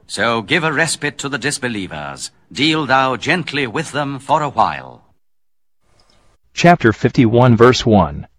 So give a respite to the disbelievers. Deal thou gently with them for a while. Chapter 51, verse 1.